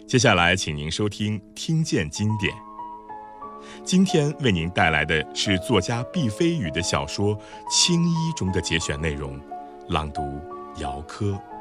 接下来请您收听听见经典。今天为您带来的是作家毕飞宇的小说《青衣》中的节选内容，朗读姚科。